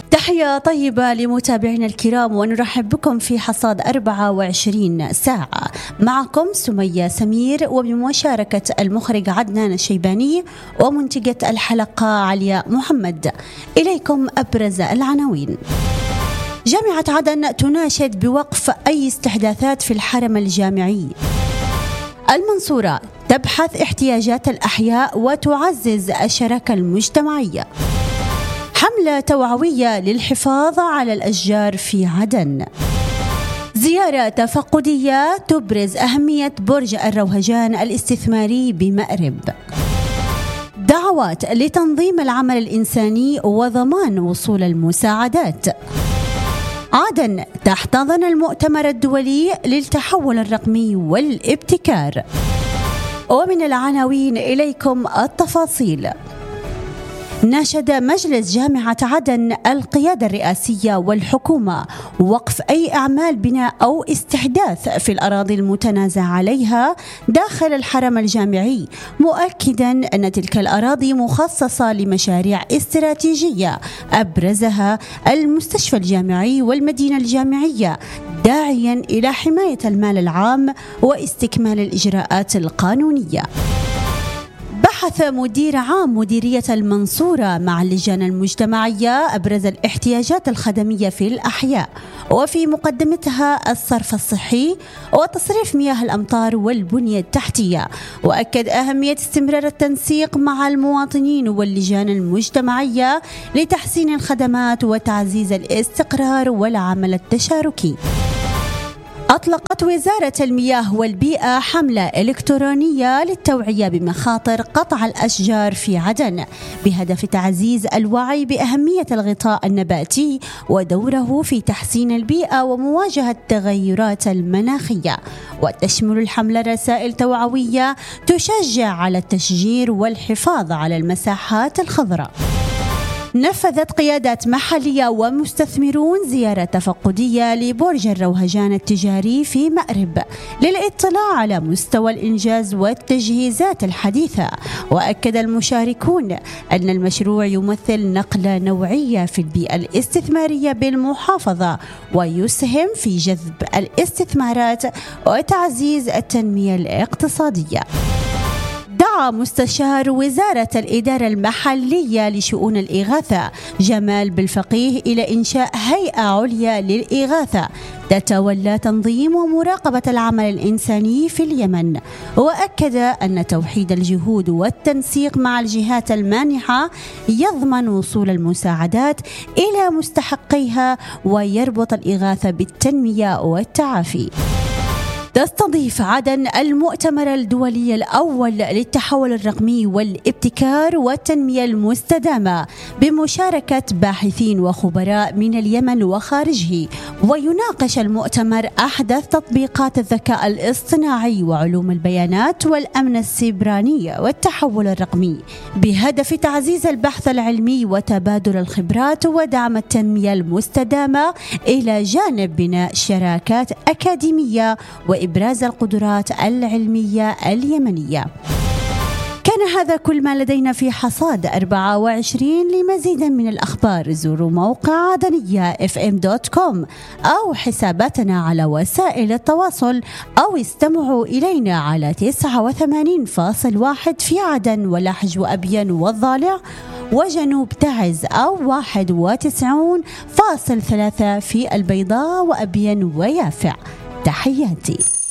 تحية طيبة لمتابعينا الكرام، ونرحب بكم في حصاد 24 ساعة. معكم سمية سمير، وبمشاركة المخرج عدنان الشيباني ومنتجة الحلقة عليا محمد. إليكم أبرز العناوين. جامعة عدن تناشد بوقف أي استحداثات في الحرم الجامعي. المنصورة تبحث احتياجات الأحياء وتعزز الشراكة المجتمعية. حملة توعوية للحفاظ على الأشجار في عدن. زيارة تفقدية تبرز أهمية برج الروهجان الاستثماري بمأرب. دعوات لتنظيم العمل الإنساني وضمان وصول المساعدات. عدن تحتضن المؤتمر الدولي للتحول الرقمي والابتكار. ومن العناوين إليكم التفاصيل. ناشد مجلس جامعة عدن القيادة الرئاسية والحكومة وقف أي أعمال بناء أو استحداث في الأراضي المتنازع عليها داخل الحرم الجامعي، مؤكدا أن تلك الأراضي مخصصة لمشاريع استراتيجية أبرزها المستشفى الجامعي والمدينة الجامعية، داعيا إلى حماية المال العام واستكمال الإجراءات القانونية. بحث مدير عام مديرية المنصورة مع اللجان المجتمعية أبرز الاحتياجات الخدمية في الأحياء، وفي مقدمتها الصرف الصحي وتصريف مياه الأمطار والبنية التحتية، وأكد أهمية استمرار التنسيق مع المواطنين واللجان المجتمعية لتحسين الخدمات وتعزيز الاستقرار والعمل التشاركي. أطلقت وزارة المياه والبيئة حملة إلكترونية للتوعية بمخاطر قطع الأشجار في عدن بهدف تعزيز الوعي بأهمية الغطاء النباتي ودوره في تحسين البيئة ومواجهة التغيرات المناخية. وتشمل الحملة رسائل توعوية تشجع على التشجير والحفاظ على المساحات الخضراء. نفذت قيادات محلية ومستثمرون زيارة تفقدية لبرج الروهجان التجاري في مأرب للاطلاع على مستوى الإنجاز والتجهيزات الحديثة، وأكد المشاركون أن المشروع يمثل نقلة نوعية في البيئة الاستثمارية بالمحافظة ويسهم في جذب الاستثمارات وتعزيز التنمية الاقتصادية. دعا مستشار وزارة الإدارة المحلية لشؤون الإغاثة جمال بالفقيه إلى إنشاء هيئة عليا للإغاثة تتولى تنظيم ومراقبة العمل الإنساني في اليمن، وأكد أن توحيد الجهود والتنسيق مع الجهات المانحة يضمن وصول المساعدات إلى مستحقيها ويربط الإغاثة بالتنمية والتعافي. تستضيف عدن المؤتمر الدولي الأول للتحول الرقمي والابتكار والتنمية المستدامة بمشاركة باحثين وخبراء من اليمن وخارجه، ويناقش المؤتمر أحدث تطبيقات الذكاء الاصطناعي وعلوم البيانات والأمن السيبراني والتحول الرقمي بهدف تعزيز البحث العلمي وتبادل الخبرات ودعم التنمية المستدامة إلى جانب بناء شراكات أكاديمية وإبراز القدرات العلمية اليمنية. كان هذا كل ما لدينا في حصاد 24. لمزيد من الأخبار زوروا موقع عدنية fm.com أو حساباتنا على وسائل التواصل، أو استمعوا إلينا على 89.1 في عدن ولحج وأبين والضالع وجنوب تعز، أو 91.3 في البيضاء وأبين ويافع. تحياتي.